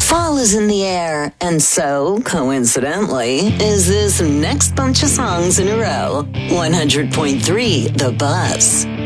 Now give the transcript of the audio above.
Fall is in the air, and so, coincidentally, is this next bunch of songs in a row. 100.3 The Buzz.